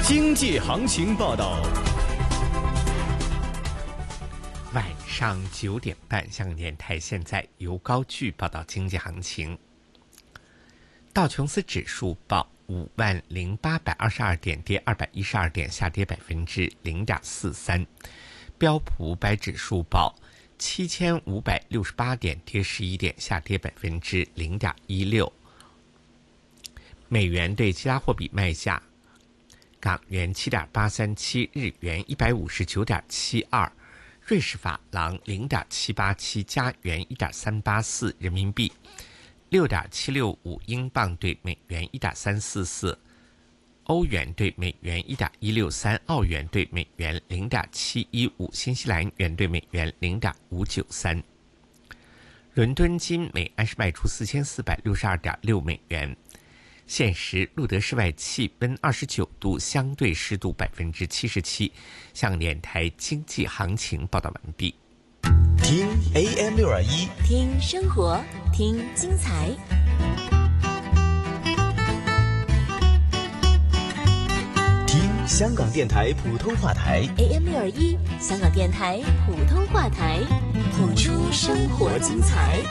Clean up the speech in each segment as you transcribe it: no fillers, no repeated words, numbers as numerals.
经济行情报道。 晚上9点半，香港电台现在由高炬报道经济行情。道琼斯指数报50822点，跌212点，下跌0.43%。标普500指数报7568点，跌11点，下跌0.16%。美元对其他货币卖价：港元7.837，日元159.72，瑞士法郎0.787，加元1.384，人民币6.765，英镑对美元1.344，欧元对美元1.163，澳元对美元0.715，新西兰元对美元0.593。伦敦金每安士卖出4462.6美元。现时录得室外气温29度，相对湿度77%。香港电台经济行情报道完毕。 听 AM621， 听生活，听精彩。 听香港电台普通话台 AM621，香港电台普通话台，谱出生活精彩。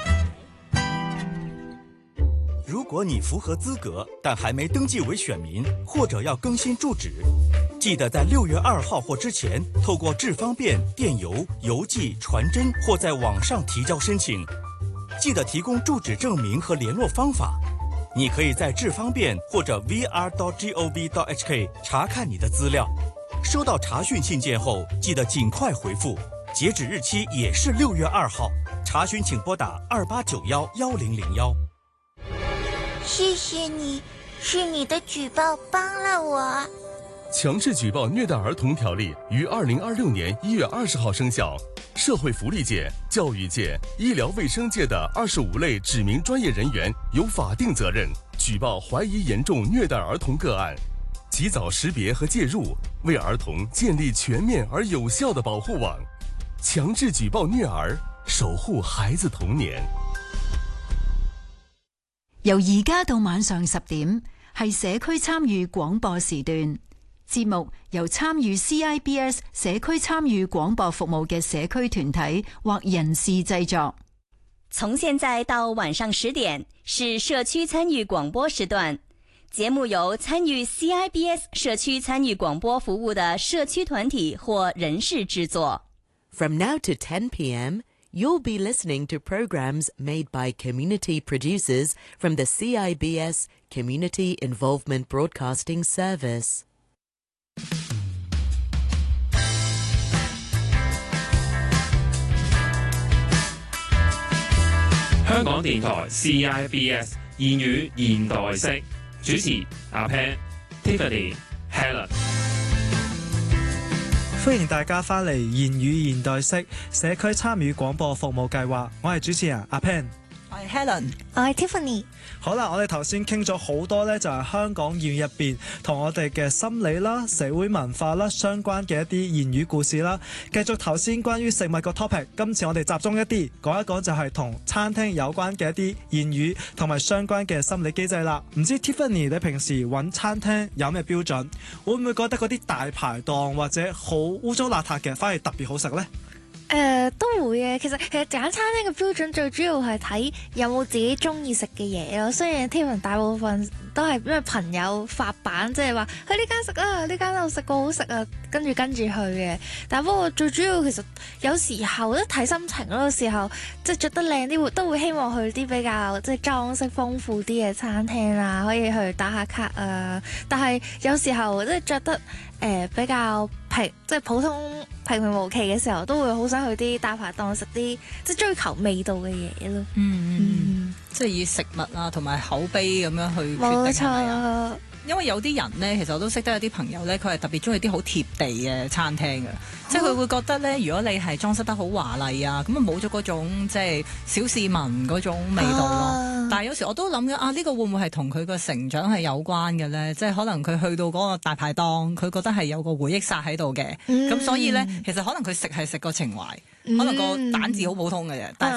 如果你符合资格，但还没登记为选民，或者要更新住址，记得在6月2号或之前，透过智方便、电邮、邮寄、传真或在网上提交申请。记得提供住址证明和联络方法。你可以在智方便或者 vr.gov.hk 查看你的资料。收到查询信件后，记得尽快回复，截止日期也是6月2号。查询请拨打28911001。 谢谢你，是你的举报帮了我。 强制举报虐待儿童条例于2026年1月20号生效。社会福利界、教育界、医疗卫生界的25类指明专业人员有法定责任举报怀疑严重虐待儿童个案，及早识别和介入，为儿童建立全面而有效的保護網。強制舉報虐兒，守護孩子童年。 由而家到晚上10點，係社區參與廣播時段。節目由參與 CIBS 社區參與廣播服務嘅社區團體或人士製作。 從現在到晚上10點是社區參與廣播時段，節目由參與 CIBS 社區參與廣播服務的社區團體或人士製作。 From now to 10 p.m., you'll be listening to programs made by community producers from the CIBS Community Involvement Broadcasting Service. 香港電台 CIBS 言語現代式，主持阿 Pan、Tiffany、Helen。 歡迎大家返嚟言語現代式社區參與廣播服務計劃，我係主持人阿 Pan， 我係 Helen， 我係 Tiffany。 好啦，我哋頭先傾咗好多呢，就係香港言語入邊同我哋嘅心理啦、社會文化啦相關嘅一啲言語故事啦。繼續頭先關於食物個 topic， 今次我哋集中一啲講一講就係同餐廳有關嘅一啲言語同埋相關嘅心理機制啦。唔知 Tiffany 你平時揾餐廳有咩標準？會唔會覺得嗰啲大排檔或者好污糟邋遢嘅反而特別好食呢？ 都會嘅。其實揀餐廳嘅標準最主要係睇有冇自己中意食嘅嘢咯。雖然 Tiffany 大部分都係因為朋友發版，即係話去呢間食啊，呢間我食過好食啊，跟住去嘅。但不過最主要其實有時候都睇心情咯。有時候即係着得靚啲，都會希望去啲比較即係裝飾豐富啲嘅餐廳啊，可以去打下卡啊。但係有時候即係着得比較即係普通平無奇嘅時候，都會好想去啲大排檔食啲即係追求味道嘅嘢咯。 即係以食物啊同埋口碑咁樣去決定。 冇錯。 因為有啲人呢，其實我都識得有啲朋友呢，佢係特別中意啲好貼地嘅餐廳嘅，即係佢會覺得呢，如果你係裝飾得好華麗啊，咁啊冇咗嗰種即係小市民嗰種味道咯。但係有時我都諗緊呢個會唔會係同佢個成長係有關嘅呢？即係可能佢去到嗰個大排檔，佢覺得係有個回憶殺喺度嘅，咁所以呢，其實可能佢食係食個情懷，可能個蛋治好普通嘅啫，但